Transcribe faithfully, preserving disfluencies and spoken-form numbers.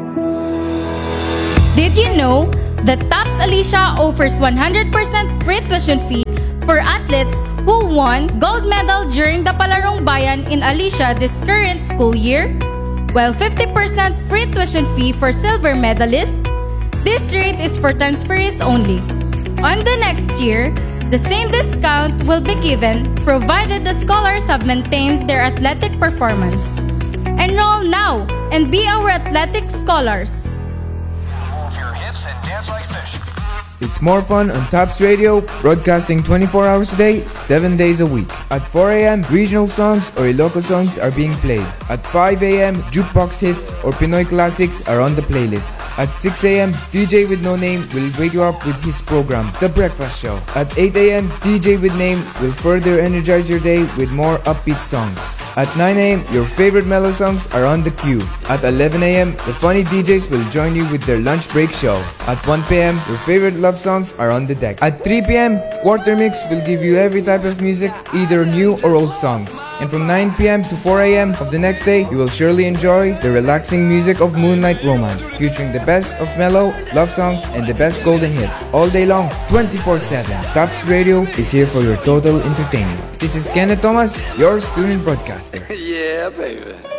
Did you know that TOPS Alicia offers one hundred percent free tuition fee for athletes who won gold medal during the Palarong Bayan in Alicia this current school year? While fifty percent free tuition fee for silver medalists, this rate is for transferees only. On the next year, the same discount will be given provided the scholars have maintained their athletic performance. Enroll now and be our athletic scholars. Move your hips and dance like fish. It's more fun on TOPS Radio, broadcasting twenty-four hours a day, seven days a week. At four a.m., regional songs or Ilocos songs are being played. At five a.m., jukebox hits or Pinoy classics are on the playlist. At six a.m., D J with No Name will wake you up with his program, The Breakfast Show. At eight a.m., D J with Name will further energize your day with more upbeat songs. At nine a.m., your favorite mellow songs are on the queue. At eleven a.m., the funny D Js will join you with their lunch break show. At one p.m., your favorite love songs are on the deck. At three p.m., Quarter Mix will give you every type of music, either new or old songs. And from nine p.m. to four a.m. of the next day, you will surely enjoy the relaxing music of Moonlight Romance, featuring the best of mellow, love songs, and the best golden hits. All day long, twenty-four seven. TOPS Radio is here for your total entertainment. This is Kenneth Thomas, your student broadcaster. Yeah, baby.